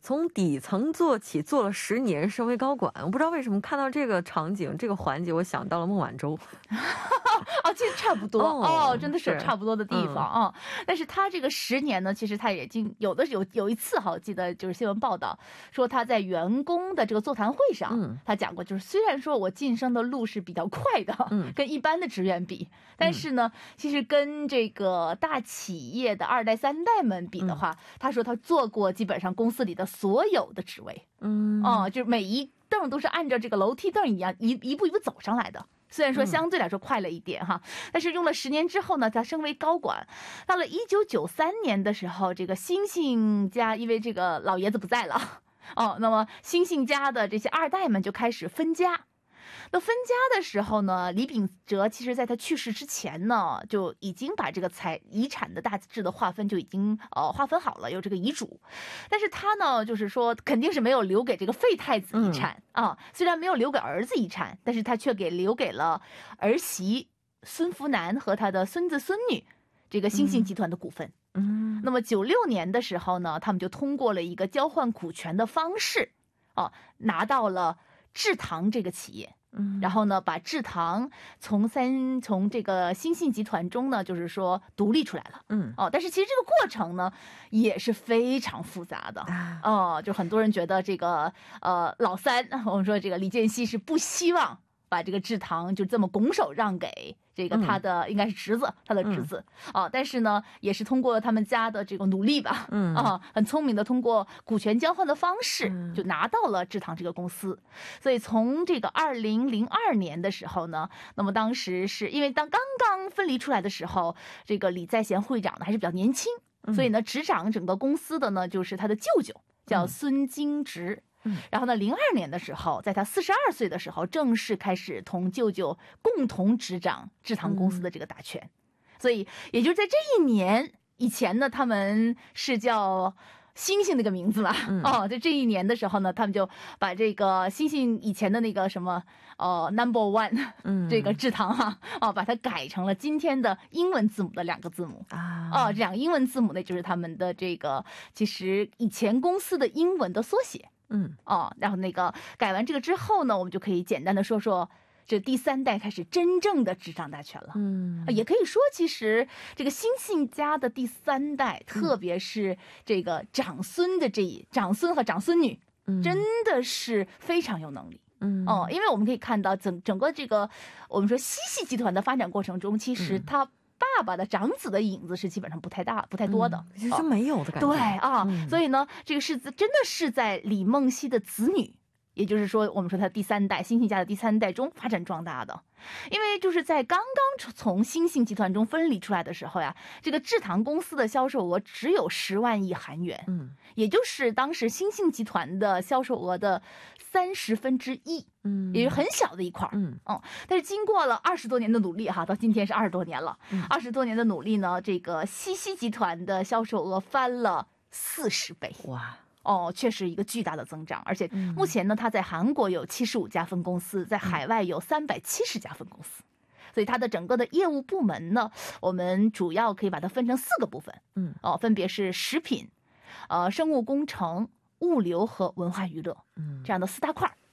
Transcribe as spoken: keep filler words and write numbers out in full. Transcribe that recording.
从底层做起，做了十年，升为高管。我不知道为什么看到这个场景、这个环节，我想到了孟晚舟。 哦，其实差不多哦, 哦，真的是有差不多的地方啊、嗯。但是他这个十年呢，其实他也经有的有有一次哈，我记得就是新闻报道说他在员工的这个座谈会上，嗯，他讲过，就是虽然说我晋升的路是比较快的，嗯，跟一般的职员比，但是呢，其实跟这个大企业的二代三代们比的话，嗯、他说他做过基本上公司里的所有的职位，嗯，哦，就是每一凳都是按照这个楼梯凳一样一一步一步走上来的。虽然说相对来说快了一点哈，但是用了十年之后呢，他升为高管。到了一九九三年的时候，这个新兴家因为这个老爷子不在了哦，那么新兴家的这些二代们就开始分家。那分家的时候呢，李秉哲其实在他去世之前呢，就已经把这个财遗产的大致的划分就已经呃划分好了，有这个遗嘱。但是他呢，就是说肯定是没有留给这个废太子遗产、嗯、啊，虽然没有留给儿子遗产，但是他却给留给了儿媳孙福南和他的孙子孙女这个新兴集团的股份。嗯，那么九六年的时候呢，他们就通过了一个交换股权的方式啊，拿到了制糖这个企业。嗯，然后呢，把制糖从三从这个新兴集团中呢，就是说独立出来了。嗯，哦，但是其实这个过程呢也是非常复杂的。哦，就很多人觉得这个呃老三，我们说这个李健熙是不希望把这个制糖就这么拱手让给这个他的、嗯、应该是侄子，他的侄子、嗯、啊，但是呢，也是通过他们家的这个努力吧，嗯啊，很聪明的通过股权交换的方式，就拿到了制糖这个公司。嗯、所以从这个二零零二年的时候呢，那么当时是因为当刚刚分离出来的时候，这个李在贤会长呢还是比较年轻，嗯、所以呢，执掌整个公司的呢就是他的舅舅，叫孙金植。嗯然后呢，零二年的时候，在他四十二岁的时候，正式开始同舅舅共同执掌制糖公司的这个大权。嗯、所以，也就是在这一年以前呢，他们是叫星星那个名字了。嗯、哦，在这一年的时候呢，他们就把这个星星以前的那个什么呃 number one， 嗯，这个制糖哈、啊，哦，把它改成了今天的英文字母的两个字母啊。哦，这两个英文字母呢，就是他们的这个其实以前公司的英文的缩写。嗯哦，然后那个改完这个之后呢，我们就可以简单的说说这第三代开始真正的执掌大权了。嗯，也可以说其实这个新兴家的第三代，嗯、特别是这个长孙的这一长孙和长孙女，嗯、真的是非常有能力。嗯哦，因为我们可以看到整整个这个我们说西系集团的发展过程中，其实它。爸爸的长子的影子是基本上不太大、不太多的， 其实没有的感觉。 对啊，嗯、所以呢，这个是真的是在李梦溪的子女，也就是说，我们说他第三代新兴家的第三代中发展壮大的。因为就是在刚刚从新兴集团中分离出来的时候呀，这个制糖公司的销售额只有十万亿韩元，嗯，也就是当时新兴集团的销售额的三十分之一。嗯，也是很小的一块，嗯嗯，但是经过了二十多年的努力哈，到今天是二十多年了，二十多年的努力呢，这个西溪集团的销售额翻了四十倍，哇！哦，确实一个巨大的增长，而且目前呢，它在韩国有七十五家分公司，在海外有三百七十家分公司，所以它的整个的业务部门呢，我们主要可以把它分成四个部分，嗯，哦，分别是食品、呃，生物工程、物流和文化娱乐，嗯，这样的四大块。